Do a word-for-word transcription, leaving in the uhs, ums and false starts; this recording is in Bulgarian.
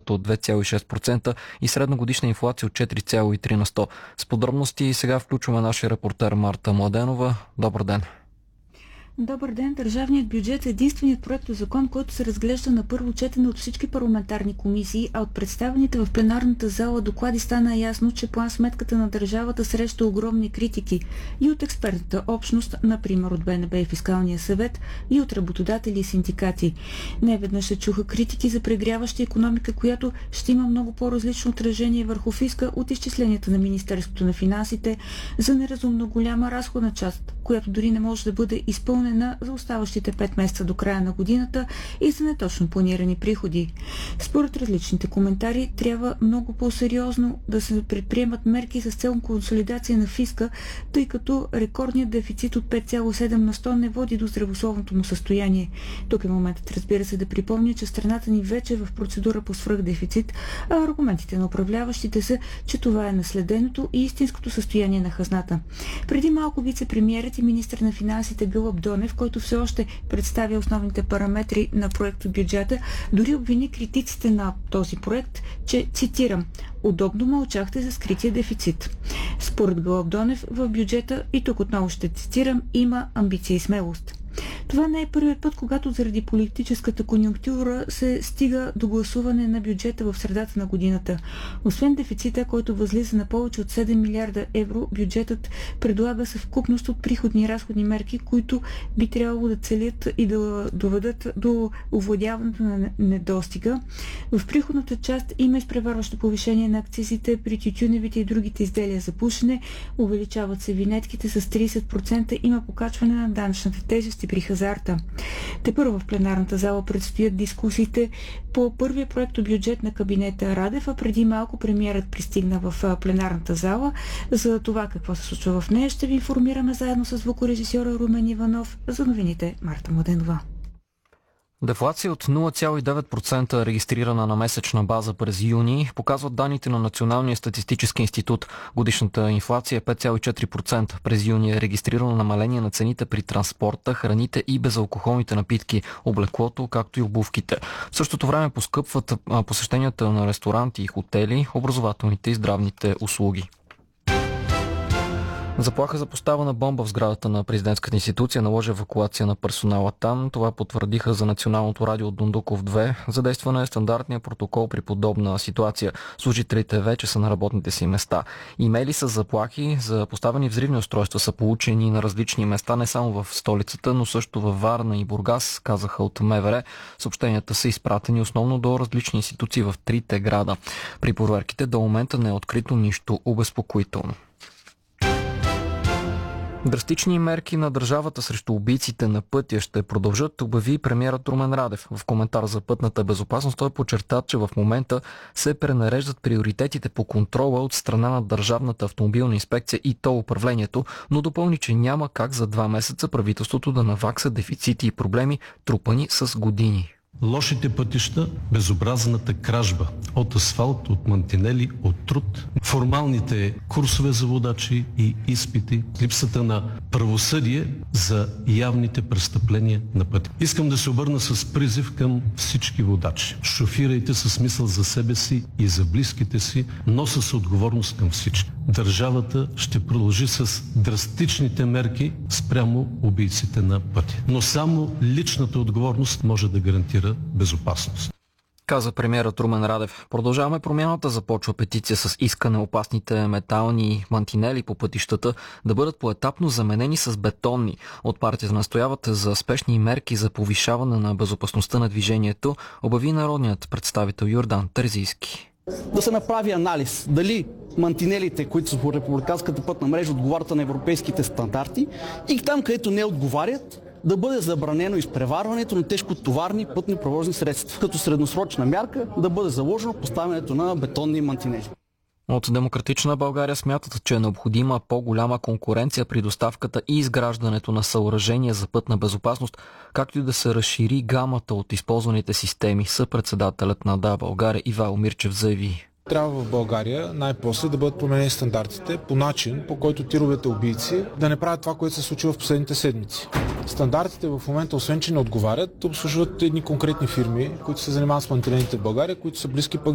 безработицата от две цяло и шест процента и средногодишна инфлация от четири цяло и три на сто. С подробности сега включваме нашия репортер Марта Младенова. Добър ден! Добър ден! Държавният бюджет е единственият проектозакон, който се разглежда на първо четене от всички парламентарни комисии, а от представените в пленарната зала доклади стана ясно, че план-сметката на държавата среща огромни критики и от експертната общност, например от БНБ и Фискалния съвет, и от работодатели и синдикати. Неведнъж се чуха критики за прегряваща икономика, която ще има много по-различно отражение върху фиска от изчисленията на Министерството на финансите, за неразумно голяма разходна част, която дори не може да бъде изпълнена за оставащите пет месеца до края на годината и за неточно планирани приходи. Според различните коментари, трябва много по-сериозно да се предприемат мерки с цел консолидация на фиска, тъй като рекордният дефицит от пет цяло и седем на сто не води до здравословното му състояние. Тук е моментът, разбира се, да припомня, че страната ни вече е в процедура по свръхдефицит, а аргументите на управляващите са, че това е наследеното и истинското състояние на хазната. Преди малко вице-премиерът и министър на финансите Гълъб Донев, в който все още представя основните параметри на проекто бюджета, дори обвини критиците на този проект, че, цитирам, удобно мълчахте за скрития дефицит. Според Гълъб Донев в бюджета, и тук отново ще цитирам, има амбиция и смелост. Това не е първият път, когато заради политическата конюнктура се стига до гласуване на бюджета в средата на годината. Освен дефицита, който възлиза на повече от седем милиарда евро, бюджетът предлага съвкупност от приходни и разходни мерки, които би трябвало да целят и да доведат до овладяването на недостига. В приходната част има изпреварващо повишение на акцизите при тютюневите и другите изделия за пушене, увеличават се винетките с трийсет процента, има покачване на данъчната тежест при хазарта. Тепърва в пленарната зала предстоят дискусиите по първия проекто бюджет на кабинета Радев, а преди малко премиерът пристигна в пленарната зала. За това какво се случва в нея ще ви информираме заедно с звукорежисьора Румен Иванов. За новините Марта Младенова. Дефлация от нула цяло и девет процента регистрирана на месечна база през юни, показват данните на Националния статистически институт. Годишната инфлация е пет цяло и четири процента. През юни е регистрирано намаление на цените при транспорта, храните и безалкохолните напитки, облеклото, както и обувките. В същото време поскъпват посещенията на ресторанти и хотели, образователните и здравните услуги. Заплаха за постава на бомба в сградата на президентската институция наложи евакуация на персонала там. Това потвърдиха за Националното радио Дондуков две. Задействане е стандартния протокол при подобна ситуация. Служителите вече са на работните си места. Имейли с заплахи за поставени взривни устройства са получени на различни места, не само в столицата, но също във Варна и Бургас, казаха от МВР. Съобщенията са изпратени основно до различни институции в трите града. При проверките до момента не е открито нищо обезпокоително. Драстични мерки на държавата срещу убийците на пътя ще продължат, обяви премиерът Румен Радев. В коментар за пътната безопасност той подчерта, че в момента се пренареждат приоритетите по контрола от страна на Държавната автомобилна инспекция и тол управлението, но допълни, че няма как за два месеца правителството да навакса дефицити и проблеми, трупани с години. Лошите пътища, безобразната кражба от асфалт, от мантинели, от труд, формалните курсове за водачи и изпити, липсата на правосъдие за явните престъпления на пътя. Искам да се обърна с призив към всички водачи. Шофирайте с мисъл за себе си и за близките си, но с отговорност към всички. Държавата ще продължи с драстичните мерки спрямо убийците на пътя. Но само личната отговорност може да гарантира безопасност. Каза премиерът Румен Радев. Продължаваме промяната, започва петиция с искане опасните метални мантинели по пътищата да бъдат поетапно заменени с бетонни. От партията настояват за спешни мерки за повишаване на безопасността на движението, обяви народният представител Йордан Терзийски. Да се направи анализ дали мантинелите, които са по републиканската пътна мрежа, отговарят на европейските стандарти и там, където не отговарят, да бъде забранено изпреварването на тежкотоварни пътни превозни средства. Като средносрочна мярка да бъде заложено поставянето на бетонни мантинели. От Демократична България смятат, че е необходима по-голяма конкуренция при доставката и изграждането на съоръжения за пътна безопасност, както и да се разшири гамата от използваните системи. Съпредседателят на Да, България Ивайло Мирчев заяви. Трябва в България най-после да бъдат променени стандартите по начин, по който тировете убийци да не правят това, което се случва в последните седмици. Стандартите в момента, освен че не отговарят, обслужват едни конкретни фирми, които се занимават с мантинелите в България, които са близки пък